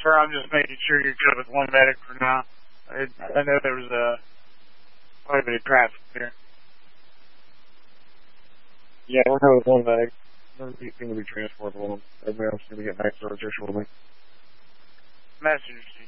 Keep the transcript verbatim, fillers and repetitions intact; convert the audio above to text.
Sir, I'm just making sure you're good with one medic for now. I, I know there was a quite a bit of traffic there. Yeah, we're good with one medic. Doesn't seem to be transportable. Everybody else is going to get back to our shortly. Message